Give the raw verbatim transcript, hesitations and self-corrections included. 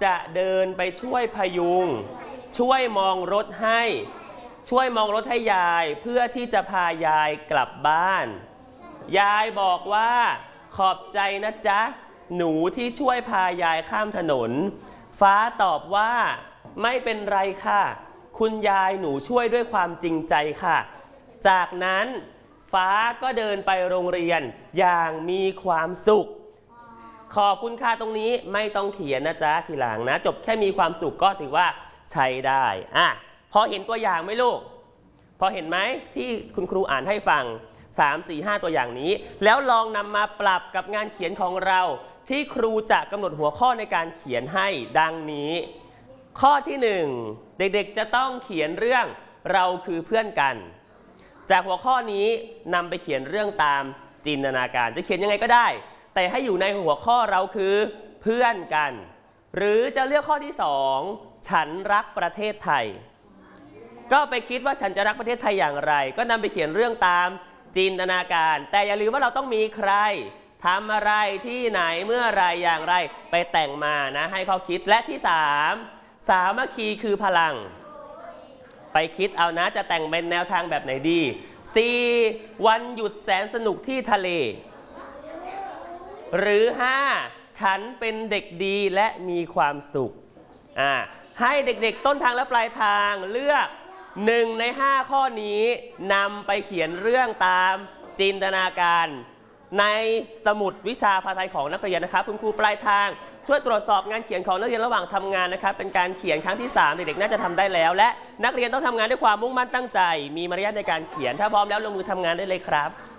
จะเดินไปช่วยพยุงช่วยมองรถให้ช่วยมองรถให้ยายเพื่อที่จะพายายกลับบ้านยายบอกว่าขอบใจนะจ๊ะหนูที่ช่วยพายายข้ามถนนฟ้าตอบว่าไม่เป็นไรค่ะคุณยายหนูช่วยด้วยความจริงใจค่ะจากนั้นฟ้าก็เดินไปโรงเรียนอย่างมีความสุขขอบคุณค่ะตรงนี้ไม่ต้องเขียนนะจ๊ะทีหลังนะจบแค่มีความสุขก็ถือว่าใช้ได้อ่ะพอเห็นตัวอย่างไหมลูกพอเห็นไหมที่คุณครูอ่านให้ฟังสาม สี่ ห้าตัวอย่างนี้แล้วลองนำมาปรับกับงานเขียนของเราที่ครูจะกำหนดหัวข้อในการเขียนให้ดังนี้ข้อที่หนึ่งเด็กๆจะต้องเขียนเรื่องเราคือเพื่อนกันจากหัวข้อนี้นำไปเขียนเรื่องตามจินตนาการจะเขียนยังไงก็ได้แต่ให้อยู่ในหัวข้อเราคือเพื่อนกันหรือจะเลือกข้อที่สองฉันรักประเทศไทยก็ไปคิดว่าฉันจะรักประเทศไทยอย่างไรก็นำไปเขียนเรื่องตามจินตนาการแต่อย่าลืมว่าเราต้องมีใครทำอะไรที่ไหนเมื่อไรอย่างไรไปแต่งมานะให้เขาคิดและที่สามสามัคคีคือพลังไปคิดเอานะจะแต่งเป็นแนวทางแบบไหนดีสี่วันหยุดแสนสนุกที่ทะเลหรือห้าฉันเป็นเด็กดีและมีความสุขอ่าให้เด็กๆต้นทางและปลายทางเลือกหนึ่งในห้าข้อนี้นำไปเขียนเรื่องตามจินตนาการในสมุดวิชาภาษาไทยของนักเรียนนะครับคุณครูปลายทางช่วยตรวจสอบงานเขียนของนักเรียนระหว่างทำงานนะครับเป็นการเขียนครั้งที่สามเด็กๆน่าจะทำได้แล้วและนักเรียนต้องทำงานด้วยความมุ่งมั่นตั้งใจมีมารยาทในการเขียนถ้าพร้อมแล้วลงมือทำงานได้เลยครับ